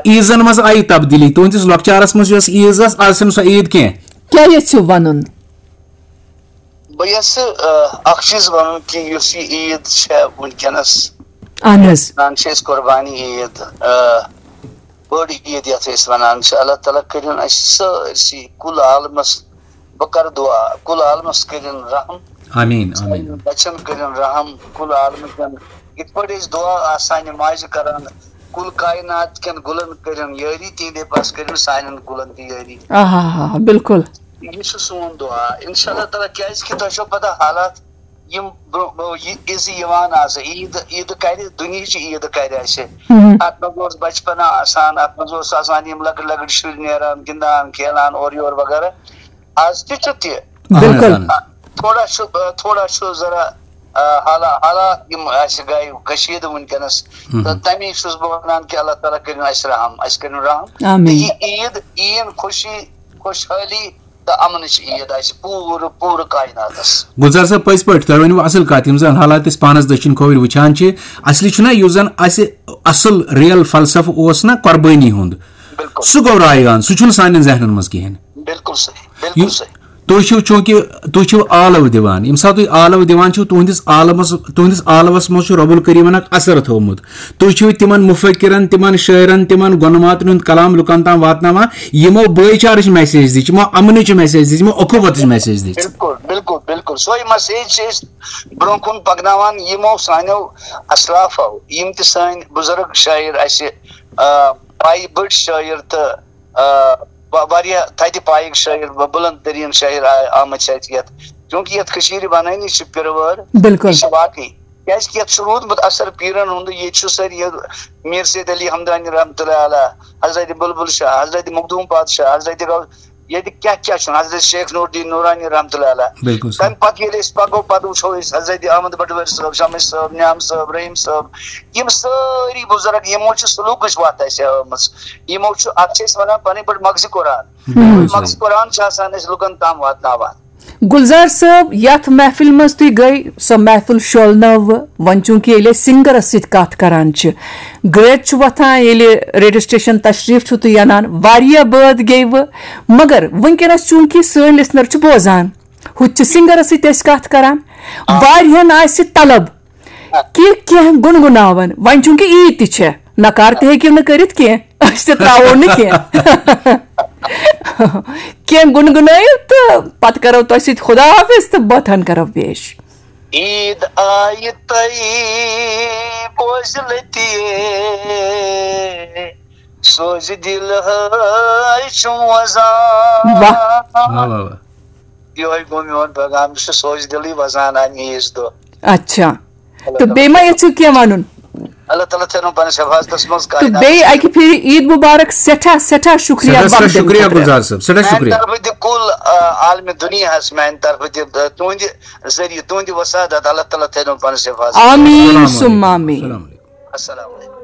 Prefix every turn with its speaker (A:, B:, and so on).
A: عیزن مز آئی تبدیلی تہندس لۄکچارس مز یۄس عیز ٲس آز چھنہٕ سۄ عیٖد کینٛہہ
B: کیا یژھِو ونُن
C: بہٕ یژھٕ اکھ چیٖز ونُن کہِ یُس یہِ عیٖد چھےٚ وٕنکیٚنس
B: اہن حظ
C: چھِ أسۍ قۄربانی عیٖد بٔڑ عیٖد یتھ أسۍ ونان چھِ اللہ تعالیٰ کٔرِنۍ اَسہِ سٲرسٕے کُل عالمس بہٕ کرٕ دُعا کُل عالمس کٔرِنۍ رحم
A: آمیٖن آمیٖن
C: بچن کٔرِنۍ رحم کُل عالمٕکٮ۪ن یِتھ پٲٹھۍ أسۍ دُعا آسانہِ ماجہِ کران کُل کائنات کٮ۪ن گُلن کٔرِنۍ یٲری تِہنٛدے پاس کٔرِنۍ سانٮ۪ن گُلن تہِ یٲری
B: بالکل
C: یہ چھُ سون دُعا انشاء اللہ تعالیٰ کیازِ کہِ تۄہہِ چھو پتہ حالات یِم عیٖزٕ یِوان آسہٕ عیٖدٕ کرِ دُنہِچہِ عیٖدٕ کرِ اَسہِ اتھ منٛز اوس بچپنا آسان اتھ منٛز اوس آسان یِم لۄکٕٹۍ لۄکٕٹۍ شُرۍ نیران گِنٛدان کھیلان اورٕ یور وغیرہ آز تہِ چھُ تہِ تھوڑا چھُ ذرا حالات یِم اَسہِ گٔے کٔشیٖرِ وٕنکیٚنس تہٕ تمی چھُس بہٕ ونان کہِ اللہ تعالیٰ کٔرِنۍ اَسہِ رحم اَسہِ کٔرِنۍ رحم یہِ عیٖد یِیِن خوشی خوشحٲلی تہٕ امنٕچ عیٖد آسہِ پوٗرٕ کائناتس
A: گُلزار صٲب پٔزۍ پٲٹھۍ تُہۍ ؤنِو اصل کتھ یِم زن حالات أسۍ پانس دٔچھِنۍ کھووٕرۍ وٕچھان چھِ اصلی چھُنہ یُس زن اسہِ اصل ریل فلسفہٕ اوس نا قۄربٲنی ہُنٛد سُہ گوٚو رایگان سُہ چھُنہٕ سانٮ۪ن ذہنن منٛز کِہینۍ
C: بالکل صحیح بالکل صحیح
A: تُہۍ چھِو چوٗنکہِ تُہۍ چھِو آلو دِوان ییٚمہِ ساتہٕ تُہۍ آلو دِوان چھِو تُہنٛدِس آلوس منٛز چھُ رۄب الکریٖمن اکھ اثر تھوٚومُت تُہۍ چھِو تِمن مُفکِرن تِمن شٲعرن تِمن گۄنماتن ہُنٛد کلام لُکن تام واتناوان یِمو بٲے چارٕچ میسیج دِژ یِمو امنٕچ میسیج دِژ یِمو اُخوتٕچ میسیج دِژ
C: بالکل بالکل بالکل سۄے میسیج چھِ أسۍ برونٛہہ کُن پکناوان یِمو سانیو اسلافو یِم تہِ سٲنۍ بُزرگ شٲعر اَسہِ پایہِ بٔڑۍ شٲعر تہٕ واریاہ تھدِ پایِکۍ شٲعر بُلند تریٖن شٲعر آمٕتۍ چھِ اَتہِ یتھ چوٗنکہِ یتھ کٔشیٖرِ بنٲنی چھِ پِرٕوٲر یہِ چھِ واقعی کیازِ کہِ یتھ چھُ روٗدمُت اثر پیٖرن ہُنٛد ییٚتہِ چھُ سٲری میٖر سید علی ہمدانی رحمتہ اللہ علیہ حضرت بلبل شاہ حضرت مخدوٗم پادشاہ حضرت ییٚتہِ کیاہ کیاہ چھُنہٕ حضرت شیخ نور الدیٖن نورانی رحمتہ اللہ علیہ تمہِ پتہٕ ییٚلہِ أسۍ پتہٕ وٕچھو أسۍ حضرت احمد بٹوٲرۍ صٲب شمس صٲب نعام صٲب رحیٖم صٲب یِم سٲری بُزرگ یِمو چھِ سلوٗکٕچ وتھ اَسہِ ہٲومٕژ یِمو چھُ اتھ چھِ أسۍ ونان پنٕنۍ پٲٹھۍ مغزِ قرآن مغزِ قرآن چھِ آسان أسۍ لُکن تام واتناوان
B: گلزار صٲب یتھ محفل منٛز تُہۍ گٔے سۄ محفل شولنٲوٕ وۄنۍ چوٗنکہِ ییٚلہِ أسۍ سِنگرس سۭتۍ کتھ کران چھِ گرٛیٚد چھُ وۄتھان ییٚلہِ ریڈیو سٹیشن تشریٖف چھُو تُہۍ انان واریاہ بٲتھ گیٚیوٕ مگر وٕنکیٚنس چوٗنکہِ سٲنۍ لسنر چھُ بوزان ہُتہِ چھِ سِنگرس سۭتۍ أسۍ کتھ کران واریاہن آسہِ طلب کہِ کینٛہہ گُنگُناون وۄنۍ چوٗنکہِ عیٖد تہِ چھےٚ نکار تہِ ہیٚکِو نہٕ کٔرِتھ کینٛہہ أسۍ تہِ تراوو نہٕ کینٛہہ کینٛہہ گُنگُنٲیِو تہٕ پتہٕ کرو تۄہہِ سۭتۍ خدا حافظ تہٕ بٲتھن کرو پیش
C: عیٖد آیہِ تۄہہِ بوزِ لٔتِیے سوزِ دِل ہٲے چھُم وزان یِہوے گوٚو میون پیغام یہِ چھُ سوزِ دِلٕے وزان اَمہِ عیٖذ دۄہ
B: اچھا تہٕ بیٚیہِ ما یژھِو کینٛہہ وَنُن
C: اللہ تعالیٰ تھٲینو پننِس حفاظتس منٛز
B: تہٕ بیٚیہِ اکہِ پھِرِ عیٖد مُبارک سٮ۪ٹھاہ سٮ۪ٹھاہ شُکریہ
C: میانہِ طرفہٕ تہِ کُل عالمِ دُنیاہس میانہِ طرفہٕ تہِ تُہنٛدِ ذٔریعہٕ تُہنٛدِ وسادت اللہ تعالیٰ تھٲینو پننِس حفاظتس
B: آمیٖن سُم آمیٖن
C: السلام علیکم